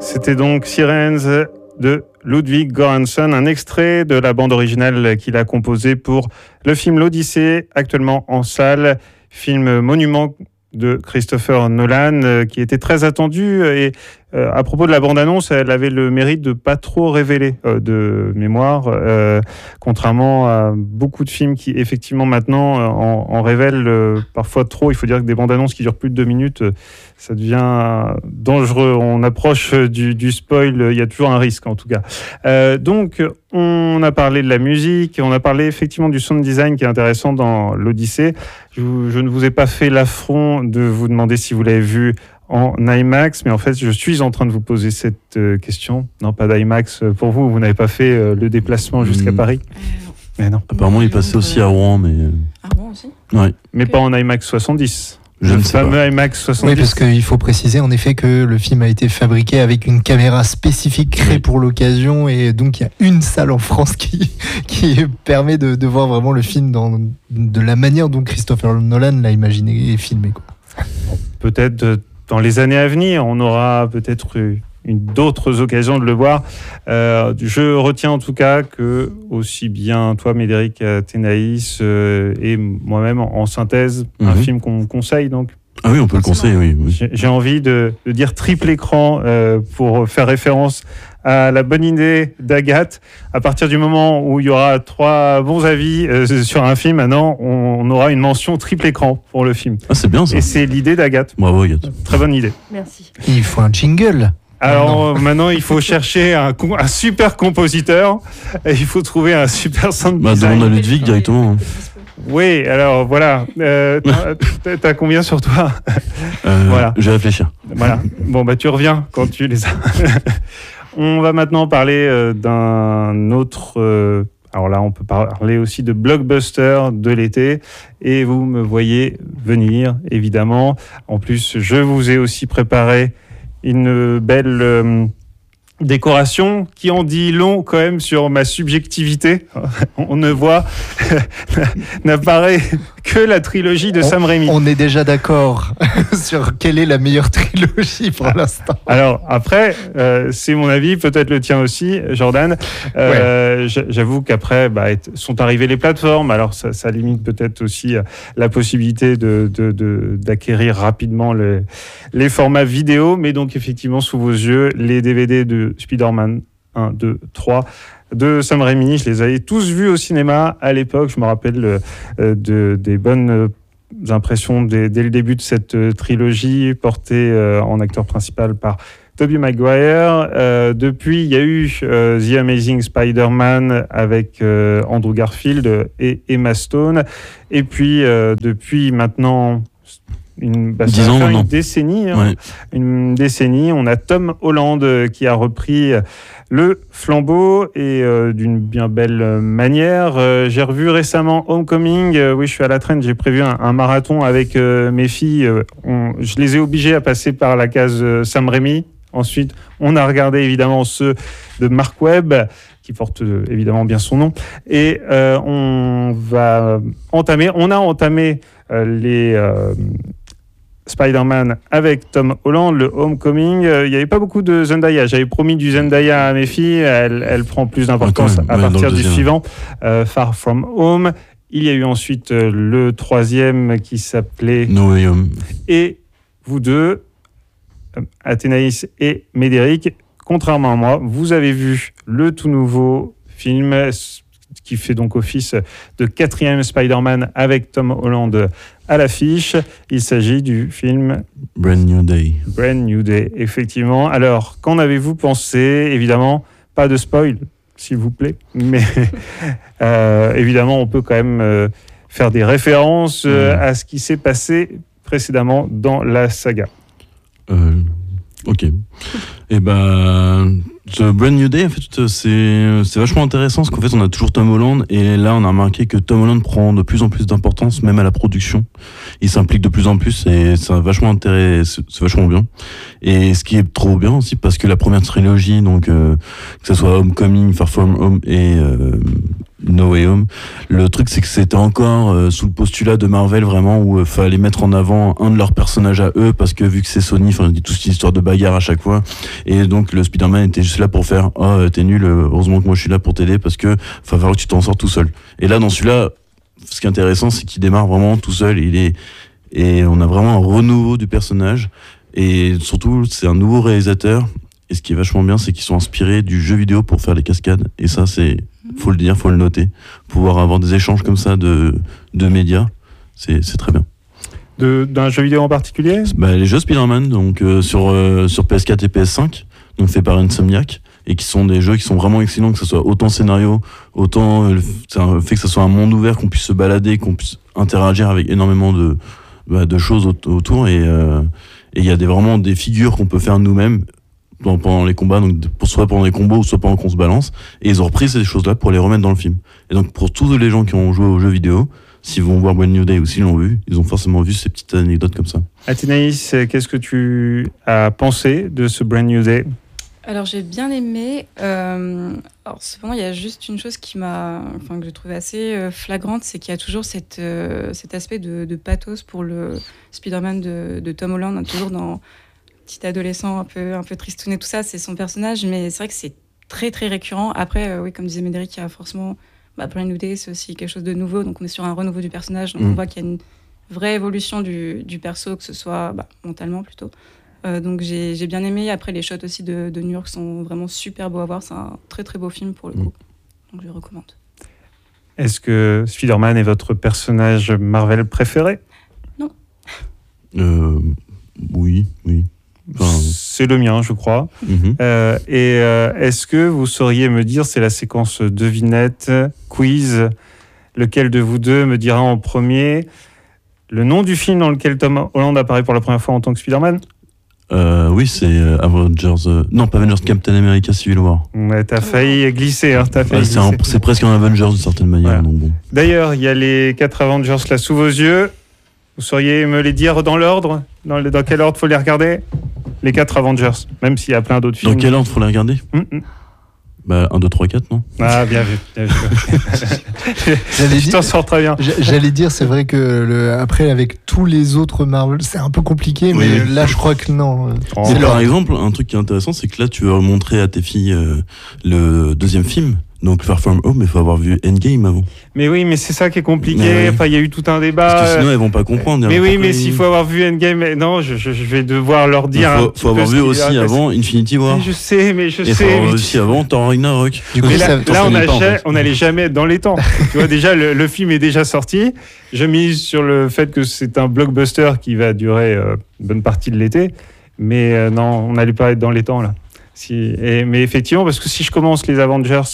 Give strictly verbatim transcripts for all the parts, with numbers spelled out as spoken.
C'était donc Sirens de Ludwig Göransson, un extrait de la bande originale qu'il a composée pour le film L'Odyssée, actuellement en salle, film monument de Christopher Nolan, euh, qui était très attendu. Et euh, à propos de la bande-annonce, elle avait le mérite de pas trop révéler euh, de mémoire, euh, contrairement à beaucoup de films qui, effectivement, maintenant, euh, en, en révèlent euh, parfois trop. Il faut dire que des bandes-annonces qui durent plus de deux minutes, euh, ça devient dangereux. On approche du, du spoil, il y a toujours un risque, en tout cas. Euh, donc, on a parlé de la musique, on a parlé effectivement du sound design qui est intéressant dans l'Odyssée. Je, je ne vous ai pas fait l'affront de vous demander si vous l'avez vu en IMAX, mais en fait, je suis en train de vous poser cette euh, question. Non, pas d'IMAX pour vous, vous n'avez pas fait euh, le déplacement jusqu'à mmh. Paris euh, Mais non. Apparemment, il passait aussi à Rouen, mais... À Rouen aussi Ouais. Mais okay. Pas en IMAX soixante-dix. Je le ne sais fameux pas. IMAX soixante-dix. Oui, parce qu'il faut préciser en effet que le film a été fabriqué avec une caméra spécifique créée oui. pour l'occasion, et donc il y a une salle en France qui, qui permet de, de voir vraiment le film dans, de la manière dont Christopher Nolan l'a imaginé et filmé, quoi. Peut-être dans les années à venir, on aura peut-être eu une, d'autres occasions de le voir. Euh, je retiens en tout cas que aussi bien toi, Médéric, Athénaïs euh, et moi-même, en, en synthèse, mm-hmm. un film qu'on conseille donc. Ah oui, on peut le conseiller, oui. oui. J'ai, j'ai envie de, de dire triple écran euh, pour faire référence à la bonne idée d'Agathe. À partir du moment où il y aura trois bons avis euh, sur un film, maintenant, on, on aura une mention triple écran pour le film. Ah, c'est bien ça. Et c'est l'idée d'Agathe. Bravo, Agathe. Très bonne idée. Merci. Il faut un jingle. Alors maintenant, il faut chercher un, un super compositeur et il faut trouver un super sound bah, design. Demande à Ludwig directement. Hein. Oui, alors voilà. Euh, t'as, t'as combien sur toi euh, Voilà. Je vais réfléchir. Voilà. Bon, bah tu reviens quand tu les as. On va maintenant parler euh, d'un autre... Euh, alors là, on peut parler aussi de blockbuster de l'été. Et vous me voyez venir, évidemment. En plus, je vous ai aussi préparé une belle euh, décoration qui en dit long quand même sur ma subjectivité. On ne voit, n'apparaît que la trilogie de on, Sam Raimi. On est déjà d'accord sur quelle est la meilleure trilogie pour l'instant. Alors après, euh, c'est mon avis, peut-être le tien aussi, Jordan. Euh, ouais. J'avoue qu'après bah, sont arrivées les plateformes, alors ça, ça limite peut-être aussi la possibilité de, de, de, d'acquérir rapidement les, les formats vidéo, mais donc effectivement sous vos yeux, les D V D de Spider-Man un, deux, trois de Sam Raimi, je les avais tous vus au cinéma à l'époque. Je me rappelle euh, de, des bonnes euh, impressions dès, dès le début de cette euh, trilogie, portée euh, en acteur principal par Tobey Maguire. Euh, depuis, il y a eu euh, The Amazing Spider-Man avec euh, Andrew Garfield et Emma Stone. Et puis, euh, depuis maintenant... Une, bah, ça va faire une décennie, hein, ouais. une décennie. On a Tom Holland euh, qui a repris le flambeau et euh, d'une bien belle manière. Euh, j'ai revu récemment Homecoming. Euh, oui, je suis à la traîne. J'ai prévu un, un marathon avec euh, mes filles. Euh, on, je les ai obligées à passer par la case euh, Sam Raimi. Ensuite, on a regardé évidemment ceux de Mark Webb, qui porte euh, évidemment bien son nom. Et euh, on va entamer, on a entamé euh, les euh, Spider-Man avec Tom Holland, le Homecoming. Euh, il n'y avait pas beaucoup de Zendaya. J'avais promis du Zendaya à mes filles. Elle, elle prend plus d'importance ouais, à ouais, partir du suivant, euh, Far From Home. Il y a eu ensuite euh, le troisième qui s'appelait No Way Home. Et vous deux, Athénaïs et Médéric, contrairement à moi, vous avez vu le tout nouveau film qui fait donc office de quatrième Spider-Man avec Tom Holland à l'affiche. Il s'agit du film Brand New Day. Brand New Day, effectivement. Alors, qu'en avez-vous pensé ? Évidemment, pas de spoil, s'il vous plaît, mais euh, évidemment, on peut quand même euh, faire des références euh, mmh. à ce qui s'est passé précédemment dans la saga. Euh, ok. Et ben, The Brand New Day, en fait, c'est, c'est vachement intéressant parce qu'en fait, on a toujours Tom Holland et là, on a remarqué que Tom Holland prend de plus en plus d'importance, même à la production. Il s'implique de plus en plus et c'est vachement intéressant, c'est vachement bien. Et ce qui est trop bien aussi, parce que la première trilogie, donc, euh, que ce soit Homecoming, Far From Home et euh, No Way Home. Le truc, c'est que c'était encore euh, sous le postulat de Marvel, vraiment, où il euh, fallait mettre en avant un de leurs personnages à eux, parce que vu que c'est Sony, on dit toute une histoire de bagarre à chaque fois. Et donc, le Spider-Man était juste là pour faire « Oh, t'es nul, heureusement que moi je suis là pour t'aider, parce que va falloir que tu t'en sors tout seul. » Et là, dans celui-là, ce qui est intéressant, c'est qu'il démarre vraiment tout seul. Il est, et on a vraiment un renouveau du personnage. Et surtout, c'est un nouveau réalisateur. Et ce qui est vachement bien, c'est qu'ils sont inspirés du jeu vidéo pour faire les cascades. Et ça, c'est, faut le dire, faut le noter. Pouvoir avoir des échanges comme ça de, de médias, c'est, c'est très bien. De, d'un jeu vidéo en particulier ? Bah, les jeux Spider-Man, donc euh, sur, euh, sur P S quatre et P S cinq, donc fait par Insomniac, et qui sont des jeux qui sont vraiment excellents, que ce soit autant scénario, autant euh, le fait que ce soit un monde ouvert, qu'on puisse se balader, qu'on puisse interagir avec énormément de, bah, de choses autour. Et il euh, y a des, vraiment des figures qu'on peut faire nous-mêmes pendant les combats, donc soit pendant les combos ou soit pendant qu'on se balance, et ils ont repris ces choses-là pour les remettre dans le film. Et donc pour tous les gens qui ont joué aux jeux vidéo, s'ils vont voir Brand New Day ou s'ils l'ont vu, ils ont forcément vu ces petites anecdotes comme ça. Athénaïs, qu'est-ce que tu as pensé de ce Brand New Day ? Alors j'ai bien aimé. Euh, alors cependant, il y a juste une chose qui m'a, enfin que j'ai trouvé assez euh, flagrante, c'est qu'il y a toujours cette, euh, cet aspect de, de pathos pour le Spider-Man de, de Tom Holland, hein, toujours dans petit adolescent un peu, un peu tristouné, tout ça, c'est son personnage, mais c'est vrai que c'est très très récurrent. Après, euh, oui, comme disait Médéric, il y a forcément bah, Brand New Day, c'est aussi quelque chose de nouveau, donc on est sur un renouveau du personnage, donc mmh. on voit qu'il y a une vraie évolution du, du perso, que ce soit bah, mentalement plutôt. Euh, donc j'ai, j'ai bien aimé. Après, les shots aussi de, de New York sont vraiment super beaux à voir, c'est un très très beau film pour le coup, donc je le recommande. Est-ce que Spider-Man est votre personnage Marvel préféré ? Non. Euh, oui, oui. Enfin, c'est le mien, je crois. Mm-hmm. Euh, et euh, est-ce que vous sauriez me dire, c'est la séquence devinette, quiz, lequel de vous deux me dira en premier le nom du film dans lequel Tom Holland apparaît pour la première fois en tant que Spider-Man ? Euh, oui, c'est euh, Avengers. Euh, non, pas Avengers, Captain America Civil War. Ouais, t'as failli glisser. Hein, t'as failli ouais, c'est, glisser. Un, c'est presque un Avengers d'une certaine manière. Voilà. Donc bon. D'ailleurs, il y a les quatre Avengers là sous vos yeux. Vous sauriez me les dire dans l'ordre ? Dans, le, dans quel ordre faut les regarder ? Les quatre Avengers, même s'il y a plein d'autres films. Dans quel ordre faut les regarder ? mm-hmm. Bah, un, deux, trois, quatre, non ? Ah, bien vu. Bien vu. J'allais Je t'en sors très bien. J'allais dire, c'est vrai que le, après, avec tous les autres Marvel, c'est un peu compliqué, mais oui. là, je crois que non. Oh, c'est par exemple, un truc qui est intéressant, c'est que là, tu veux montrer à tes filles euh, le deuxième film. Donc Far From Home, il faut avoir vu Endgame avant. Mais oui, mais c'est ça qui est compliqué. Oui. Enfin, il y a eu tout un débat. Parce que sinon, elles vont pas comprendre. Mais oui, mais s'il faut avoir vu Endgame, non, je, je, je vais devoir leur dire. Il faut, faut avoir vu aussi avant Infinity War. Mais je sais, mais je Et sais. faut avoir mais aussi avant Thor Ragnarok. Du coup, là, ça, là on, a pas, ja- en on allait jamais être dans les temps. Tu vois, déjà, le, le film est déjà sorti. Je mise sur le fait que c'est un blockbuster qui va durer euh, une bonne partie de l'été. Mais euh, non, on n'allait pas être dans les temps là. Si, et, mais effectivement, parce que si je commence les Avengers,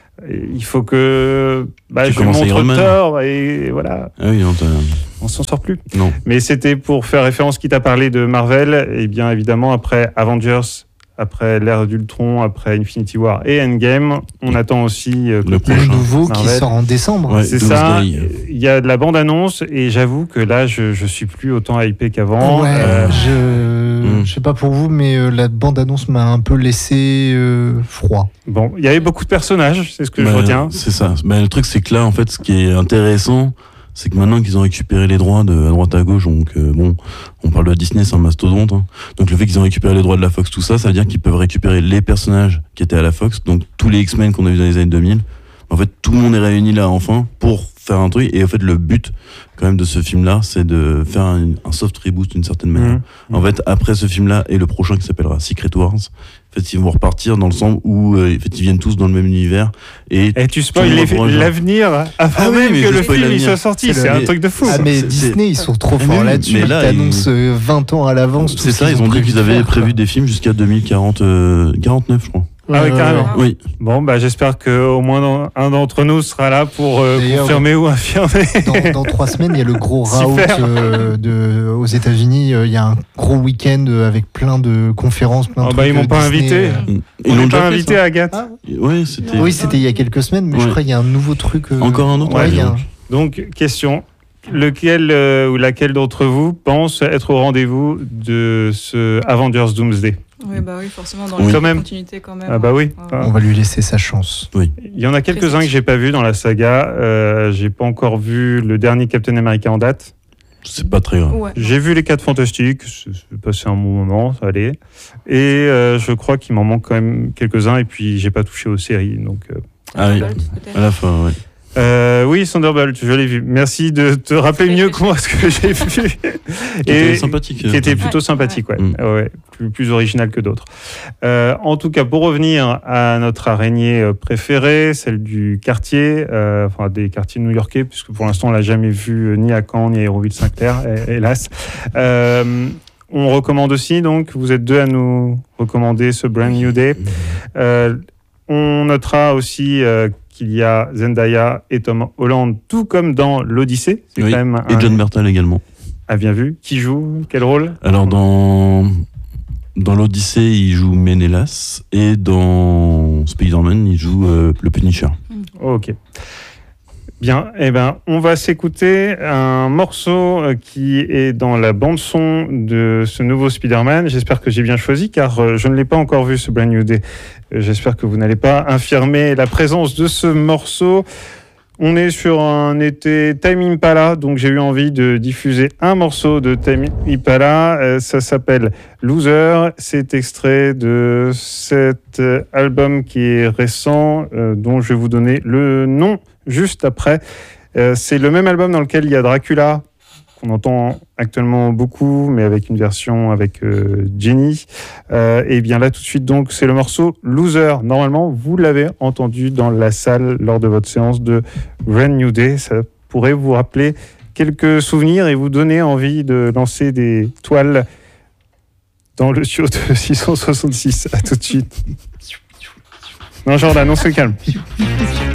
il faut que bah, je lui montre Thor et voilà. Ah oui, non, on s'en sort plus. Non. Mais c'était pour faire référence, quitte à parler de Marvel, et bien évidemment après Avengers, après l'ère d'Ultron, après Infinity War et Endgame, on attend aussi euh, le prochain nouveau Marvel. Qui sort en décembre. Ouais, c'est ça. Il y a de la bande-annonce et j'avoue que là, je je suis plus autant hypé qu'avant. Ouais, euh... je Mm. Je sais pas pour vous, mais euh, la bande-annonce m'a un peu laissé euh, froid. Bon, il y avait beaucoup de personnages, c'est ce que bah, je retiens. C'est ça. Mais le truc, c'est que là, en fait, ce qui est intéressant, c'est que maintenant qu'ils ont récupéré les droits de à droite à gauche, donc euh, bon, on parle de Disney, c'est un mastodonte. Hein. Donc le fait qu'ils ont récupéré les droits de la Fox, tout ça, ça veut dire qu'ils peuvent récupérer les personnages qui étaient à la Fox, donc tous les X-Men qu'on a vu dans les années deux mille. En fait, tout le monde est réuni là enfin pour faire un truc. Et en fait, le but quand même de ce film-là, c'est de faire un, un soft reboot d'une certaine manière. Mmh. En fait, après ce film-là et le prochain qui s'appellera Secret Wars, en fait, ils vont repartir dans le sens où euh, en fait, ils viennent tous dans le même univers. Et, et tu spoil l'avenir avant ah, même oui, que le film il soit sorti. C'est, c'est un truc de fou. Ah, mais c'est, Disney, ils sont trop forts là-dessus. Ils t'annoncent ils... vingt ans à l'avance. C'est ça, ils ont dit qu'ils avaient prévu des films jusqu'à deux mille quarante, euh, quarante-neuf, je crois. Ah oui, carrément. Euh, oui. Bon, bah, j'espère qu'au moins un d'entre nous sera là pour euh, confirmer ou infirmer. Dans, dans trois semaines, il y a le gros raout euh, de, aux États-Unis. Il y a un gros week-end avec plein de conférences. Plein de oh, bah, ils m'ont pas Disney, invité. Euh... Ils m'ont pas invité, ça. Agathe. Ah. Oui, c'était... oui, c'était il y a quelques semaines, mais ouais. je crois qu'il y a un nouveau truc. Euh... Encore un autre. Ouais, ouais, un... Donc, question. Lequel euh, ou laquelle d'entre vous pense être au rendez-vous de ce Avengers Doomsday ? Oui, bah oui, forcément, dans Oui. la Quand même. continuité quand même. Ah bah oui. Ouais. Ah. On va lui laisser sa chance. Il y en a quelques-uns que j'ai pas vu dans la saga. Euh, j'ai pas encore vu le dernier Captain America en date. C'est pas très grave. Ouais. J'ai vu les quatre Fantastiques, c'est c'est passé un bon moment, ça allait. Et euh, je crois qu'il m'en manque quand même quelques-uns. Et puis j'ai pas touché aux séries, donc. euh, Ah oui, Thunderbolt, peut-être. à la fin, ouais. Euh, oui, Thunderbolt, je l'ai vu. Merci de te rappeler mieux que moi ce que j'ai vu. Qui était sympathique. Qui était plutôt Ouais, sympathique, ouais. Mm. Ouais, plus, plus original que d'autres. Euh, en tout cas, pour revenir à notre araignée euh, préférée, celle du quartier, euh, enfin des quartiers new-yorkais, puisque pour l'instant on l'a jamais vue euh, ni à Caen ni à Hérouville-Saint-Clair, hé- hélas. Euh, on recommande aussi, donc, vous êtes deux à nous recommander ce Brand New Day. Euh, on notera aussi euh, qu'il y a Zendaya et Tom Holland, tout comme dans l'Odyssée. C'est Oui. quand même Et un... John Bertal également. Ah, bien vu. Qui joue? Quel rôle? Alors dans dans l'Odyssée, il joue Ménélas et dans Spider-Man, il joue euh, le Punisher. Ok. Bien, eh ben, on va s'écouter un morceau euh, qui est dans la bande-son de ce nouveau Spider-Man. J'espère que j'ai bien choisi, car euh, je ne l'ai pas encore vu, ce Brand New Day. Euh, J'espère que vous n'allez pas infirmer la présence de ce morceau. On est sur un été Tame Impala, donc j'ai eu envie de diffuser un morceau de Tame Impala. Euh, ça s'appelle Loser. C'est extrait de cet euh, album qui est récent, euh, dont je vais vous donner le nom juste après. Euh, c'est le même album dans lequel il y a Dracula, qu'on entend actuellement beaucoup, mais avec une version avec euh, Jenny. Euh, et bien là, tout de suite, donc, c'est le morceau Loser. Normalement, vous l'avez entendu dans la salle lors de votre séance de Brand New Day. Ça pourrait vous rappeler quelques souvenirs et vous donner envie de lancer des toiles dans le studio de six cent soixante-six. À tout de suite. Non, Jordan, on se calme.